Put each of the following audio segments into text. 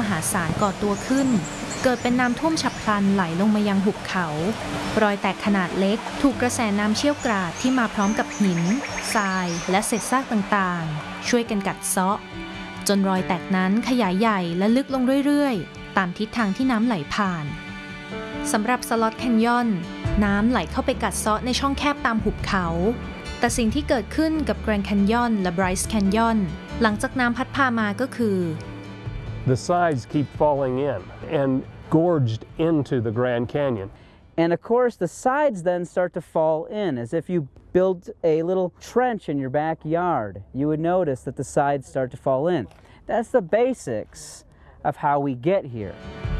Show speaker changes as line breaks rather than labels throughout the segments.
หาศาลก่อตัวขึ้นเกิดเป็นน้ำท่วมฉับพลันไหลลงมายังหุบเขารอยแตกขนาดเล็กถูกกระแสน้ำเชี่ยวกราดที่มาพร้อมกับหินทรายและเศษซากต่างๆช่วยกันกัดเซาะจนรอยแตกนั้นขยายใหญ่และลึกลงเรื่อยๆตามทิศทางที่น้ำไหลผ่านสำหรับสล็อตแคนยอนน้ำไหลเข้าไปกัดเซาะในช่องแคบตามหุบเขาแต่สิ่งที่เกิดขึ้นกับแกรนด์แคนยอนและไบรซ์แคนยอนหลังจากน้ำพัดพามาก็คือ
The sides keep falling in and gorged into the Grand Canyon.
And of course, the sides then start to fall in, as if you built a little trench in your backyard. You would notice that the sides start to fall in. That's the basics of how we get here.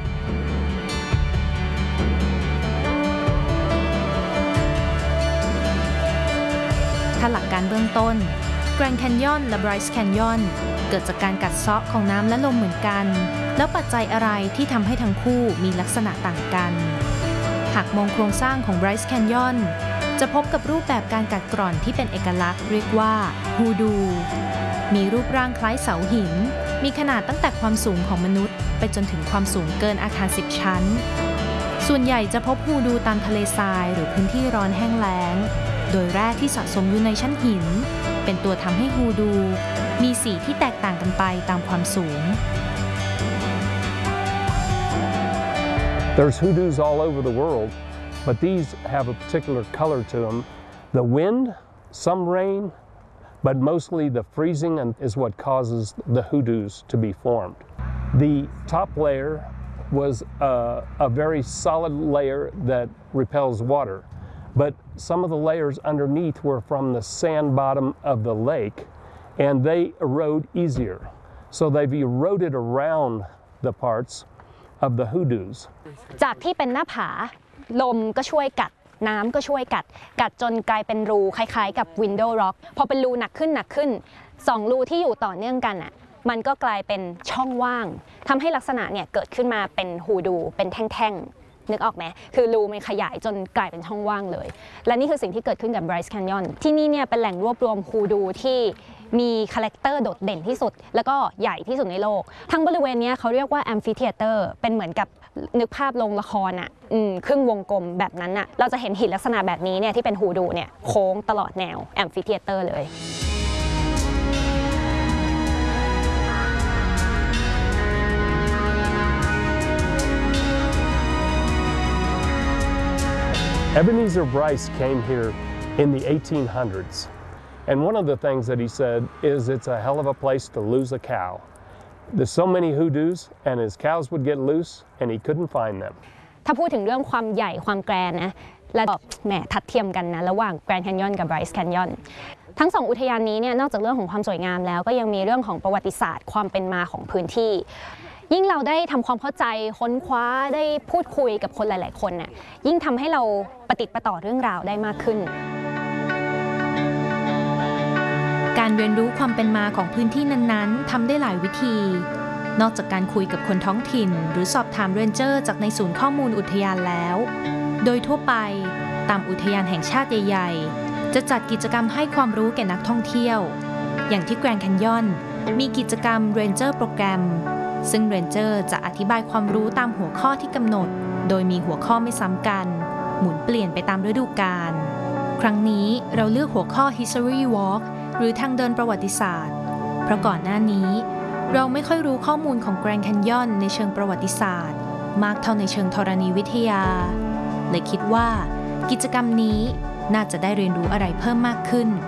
ถ้าหลักการเบื้องต้นแกรนด์แคนยอนและไบรซ์แคนยอนเกิดจากการกัดเซาะของน้ำและลมเหมือนกันแล้วปัจจัยอะไรที่ทำให้ทั้งคู่มีลักษณะต่างกันหากมองโครงสร้างของไบรซ์แคนยอนจะพบกับรูปแบบการกัดกร่อนที่เป็นเอกลักษณ์เรียกว่าฮูดูมีรูปร่างคล้ายเสาหินมีขนาดตั้งแต่ความสูงของมนุษย์ไปจนถึงความสูงเกินอาคาร10ชั้นส่วนใหญ่จะพบฮูดูตามทะเลทรายหรือพื้นที่ร้อนแห้งแล้งโดยแร่ที่สะสมอยู่ในชั้นหินเป็นตัวทำให้ฮูดูมีสีที่แตกต่างกันไปตามความสูง
There's hoodoos all over the world, but these have a particular color to them. The wind, some rain, but mostly the freezing is what causes the hoodoos to be formed. The top layer was a very solid layer that repels water, but some of the layers underneath were from the sand bottom of the lake, and they erode easier. So they've eroded around the parts of the hoodoos.
จากที่เป็นหน้าผาลมก็ช่วยกัดน้ำก็ช่วยกัดจนกลายเป็นรูคล้ายๆกับ Window Rock พอเป็นรูหนักขึ้น2รูที่อยู่ต่อเนื่องกันอ่ะมันก็กลายเป็นช่องว่างทำให้ลักษณะเนี่ยเกิดขึ้นมาเป็นฮูดูเป็นแท่งๆนึกออกไหมคือรูมันขยายจนกลายเป็นช่องว่างเลยและนี่คือสิ่งที่เกิดขึ้นกับ Bryce Canyon ที่นี่เนี่ยเป็นแหล่งรวบรวมฮูดูที่มีคาแรคเตอร์โดดเด่นที่สุดแล้วก็ใหญ่ที่สุดในโลกทั้งบริเวณนี้เขาเรียกว่าแอมฟิเธียเตอร์เป็นเหมือนกับนึกภาพโรงละครอ่ะครึ่งวงกลมแบบนั้นอ่ะเราจะเห็นหินลักษณะแบบนี้เนี่ยที่เป็นฮูดูเนี่ยโค้งตลอดแนวแอมฟิเธียเตอร์เลย
Ebenezer Bryce came here in the 1800s, and one of the things that he said is it's a hell of a place to lose a cow. There's so many hoodoos, and his cows would get loose, and he couldn't find them.
ถ้าพูดถึงเรื่องความใหญ่ความแกรนนะและแหมทัดเทียมกันนะระหว่าง Grand Canyon กับ Bryce Canyon ทั้ง2อุทยานนี้เนี่ยนอกจากเรื่องของความสวยงามแล้วก็ยังมีเรื่องของประวัติศาสตร์ความเป็นมาของพื้นที่ยิ่งเราได้ทำความเข้าใจค้นคว้าได้พูดคุยกับคนหลายๆคนน่ะยิ่งทำให้เราปฏิติดประต่อเรื่องราวได้มากขึ้น
การเรียนรู้ความเป็นมาของพื้นที่นั้นๆทำได้หลายวิธีนอกจากการคุยกับคนท้องถิ่นหรือสอบถามเรนเจอร์จากในศูนย์ข้อมูลอุทยานแล้วโดยทั่วไปตามอุทยานแห่งชาติใหญ่ๆจะจัดกิจกรรมให้ความรู้แก่นักท่องเที่ยวอย่างที่แกรนด์แคนยอนมีกิจกรรมเรนเจอร์โปรแกรมซึ่งเรนเจอร์จะอธิบายความรู้ตามหัวข้อที่กำหนดโดยมีหัวข้อไม่ซ้ำกันหมุนเปลี่ยนไปตามฤดูกาลครั้งนี้เราเลือกหัวข้อ History Walk หรือทางเดินประวัติศาสตร์เพราะก่อนหน้านี้เราไม่ค่อยรู้ข้อมูลของแกรนด์แคนยอนในเชิงประวัติศาสตร์มากเท่าในเชิงธรณีวิทยาเลยคิดว่ากิจกรรมนี้น่าจะได้เรียนรู้อะไรเพิ่มมากขึ้น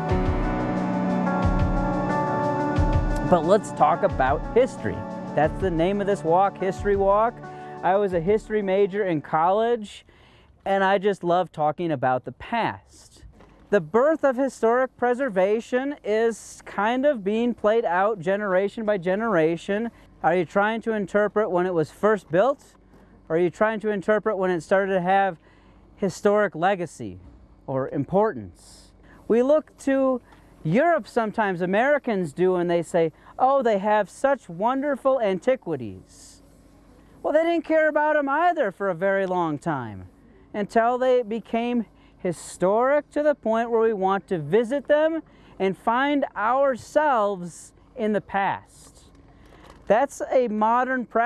But let's talk about history. That's the name of this walk, History Walk. I was a history major in college, and I just love talking about the past. The birth of historic preservation is kind of being played out generation by generation. Are you trying to interpret when it was first built? Or are you trying to interpret when it started to have historic legacy or importance? We look to Europe sometimes, Americans do, and they say, oh, they have such wonderful antiquities. Well, they didn't care about them either for a very long time until they became historic to the point where we want to visit them and find ourselves in the past. That's a modern practice.